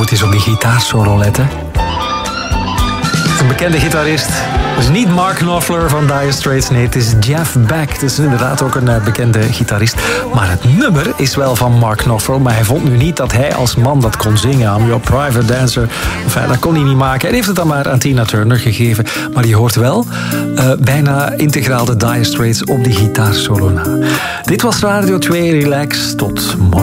goed is op die gitaarsolo letten. Een bekende gitarist. Dus niet Mark Knopfler van Dire Straits, nee, het is Jeff Beck. Het is inderdaad ook een bekende gitarist. Maar het nummer is wel van Mark Knopfler, maar hij vond nu niet dat hij als man dat kon zingen. I'm Your Private Dancer. Enfin, dat kon hij niet maken. Hij heeft het dan maar aan Tina Turner gegeven. Maar je hoort wel bijna integraal de Dire Straits op die gitaarsolo na. Dit was Radio 2 Relax. Tot morgen.